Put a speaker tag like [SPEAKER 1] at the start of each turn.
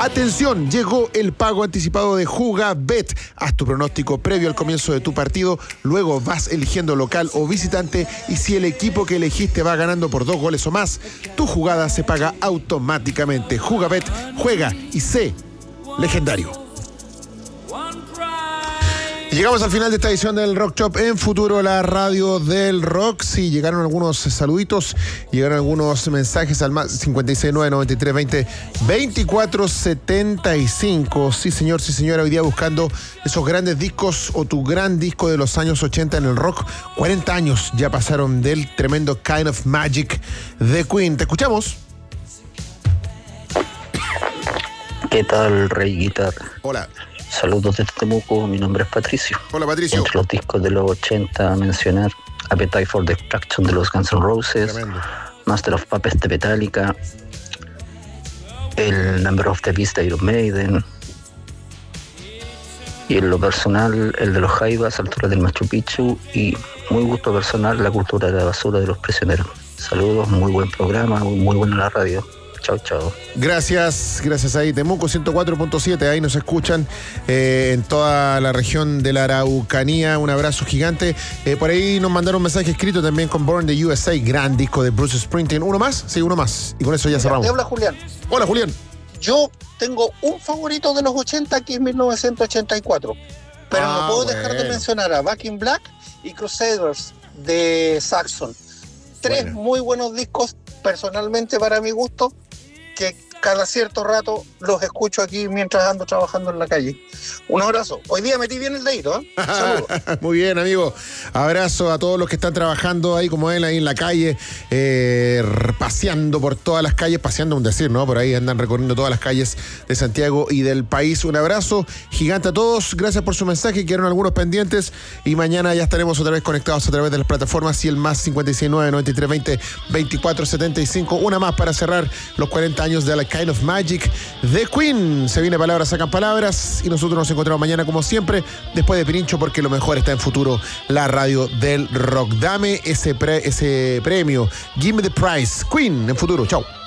[SPEAKER 1] Atención, llegó el pago anticipado de Jugabet. Haz tu pronóstico previo al comienzo de tu partido, luego vas eligiendo local o visitante y si el equipo que elegiste va ganando por 2 goles o más, tu jugada se paga automáticamente. Jugabet, juega y sé legendario. Llegamos al final de esta edición del Rock Shop en Futuro, la radio del rock. Sí, llegaron algunos saluditos, llegaron algunos mensajes al más 569-9320-2475. Sí, señor, sí, señora. Hoy día buscando esos grandes discos o tu gran disco de los años 80 en el rock. 40 años ya pasaron del tremendo Kind of Magic de Queen. Te escuchamos.
[SPEAKER 2] ¿Qué tal, Rey Guitar?
[SPEAKER 1] Hola.
[SPEAKER 2] Saludos desde Temuco, mi nombre es Patricio.
[SPEAKER 1] Hola, Patricio.
[SPEAKER 2] Entre los discos de los 80 a mencionar Appetite for Destruction de los Guns N' Roses, tremendo. Master of Puppets de Metallica, el Number of the Beast de Iron Maiden y en lo personal el de los Jaivas, Altura del Machu Picchu y muy gusto personal La Cultura de la Basura de los Prisioneros. Saludos, muy buen programa, muy buena la radio. Chao, chao.
[SPEAKER 1] Gracias ahí, Temuco 104.7, ahí nos escuchan en toda la región de la Araucanía. Un abrazo gigante. Por ahí nos mandaron un mensaje escrito también con Born the USA, gran disco de Bruce Springsteen. ¿Uno más? Sí, uno más. Y con eso ya cerramos.
[SPEAKER 3] Te habla Julián.
[SPEAKER 1] Hola, Julián.
[SPEAKER 3] Yo tengo un favorito de los 80 que es 1984, pero no puedo dejar de mencionar a Back in Black y Crusaders de Saxon. Tres muy buenos discos, personalmente para mi gusto, que cada cierto rato los escucho aquí mientras ando trabajando en la calle. Un abrazo. Hoy día metí bien el dedito, ¿eh? Saludos.
[SPEAKER 1] Muy bien, amigo. Abrazo a todos los que están trabajando ahí como él, ahí en la calle, paseando por todas las calles, paseando un decir, ¿no? Por ahí andan recorriendo todas las calles de Santiago y del país. Un abrazo gigante a todos. Gracias por su mensaje. Quedaron algunos pendientes y mañana ya estaremos otra vez conectados a través de las plataformas y el más 569-9320-2475. Una más para cerrar los 40 años de la Kind of Magic de Queen. Se viene Palabras Sacan Palabras y nosotros nos encontramos mañana como siempre después de Pirincho porque lo mejor está en Futuro, la radio del rock. Dame ese premio. Give me the prize. Queen en Futuro. Chao.